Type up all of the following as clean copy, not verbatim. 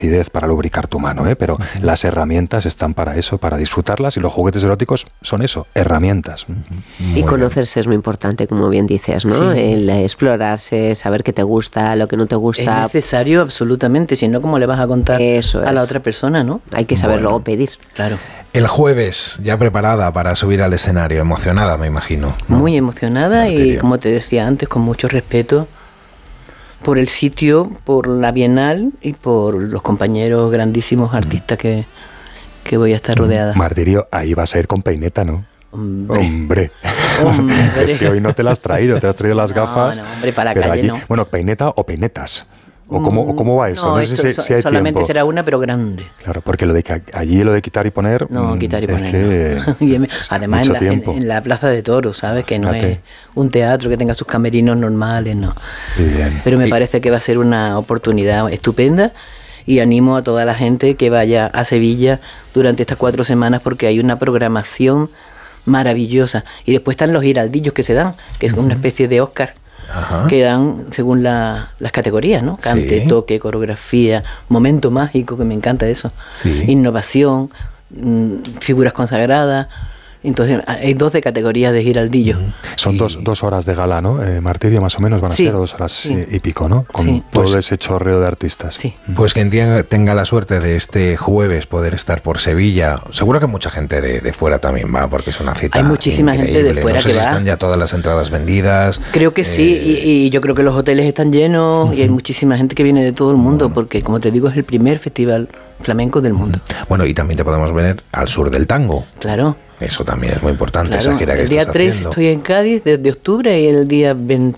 para lubricar tu mano, pero las herramientas están para eso, para disfrutarlas, y los juguetes eróticos son eso, herramientas. Y conocerse es muy importante, como bien dices, ¿no? Sí. El explorarse, saber qué te gusta, lo que no te gusta. Es necesario, absolutamente, si no, ¿cómo le vas a contar a la otra persona, no? Hay que saber luego pedir. Claro. El jueves, ya preparada para subir al escenario, emocionada, me imagino, ¿no? Muy emocionada y, como te decía antes, con mucho respeto por el sitio, por la Bienal y por los compañeros grandísimos artistas que voy a estar rodeada. Martirio, ahí vas a ir con peineta, ¿no? Hombre. Es que hoy no te las has traído, te has traído las gafas. No, hombre, para pero calle allí, no. Bueno, peineta o peinetas. ¿O cómo va eso? No, sé si hay solamente tiempo. será una, pero grande. Claro, porque allí lo de quitar y poner... No, quitar y es poner. Que no. Además, en la Plaza de Toros, ¿sabes? Que no es un teatro que tenga sus camerinos normales, no. Bien. Pero me parece que va a ser una oportunidad estupenda y animo a toda la gente que vaya a Sevilla durante estas 4 semanas porque hay una programación maravillosa. Y después están los giraldillos que se dan, que es una especie de Oscar. Ajá. Que dan según las categorías, ¿no? Cante, toque, coreografía, momento mágico, que me encanta eso. Innovación, figuras consagradas. Entonces hay 12 categorías de giraldillo. Son 2 horas de gala, ¿no? Martirio, más o menos van a ser 2 horas y pico, ¿no? Con todo ese chorreo de artistas. Sí. Pues quien tenga la suerte de este jueves poder estar por Sevilla, seguro que mucha gente de fuera también va, porque es una cita hay muchísima increíble. Gente de fuera no sé que si va. Están ya todas las entradas vendidas. Creo que sí, y yo creo que los hoteles están llenos y hay muchísima gente que viene de todo el mundo, porque como te digo es el primer festival flamenco del mundo. Bueno, y también te podemos ver al sur del tango. Claro. Eso también es muy importante, claro, esa gira que el día estás 3 haciendo. Estoy en Cádiz desde octubre y el día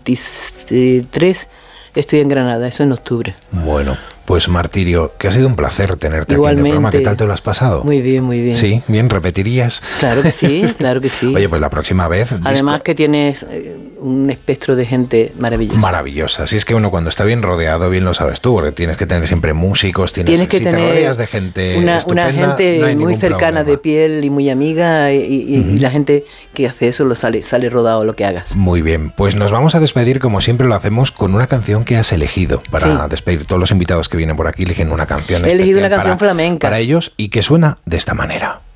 23 estoy en Granada, eso en octubre. Bueno, pues Martirio, que ha sido un placer tenerte igualmente, aquí en el programa. ¿Qué tal te lo has pasado? Muy bien, muy bien. Sí, bien, ¿repetirías? Claro que sí, claro que sí. Oye, pues la próxima vez... Además que tienes un espectro de gente maravillosa. Maravillosa. Si es que uno cuando está bien rodeado, bien lo sabes tú, porque tienes que tener siempre músicos, tienes que tener te rodeas de gente una gente no hay muy cercana problema. De piel y muy amiga y la gente que hace eso sale rodado lo que hagas. Muy bien, pues nos vamos a despedir como siempre lo hacemos con una canción que has elegido para despedir. Todos los invitados que vienen por aquí eligen una canción He elegido una especial canción flamenca para ellos y que suena de esta manera.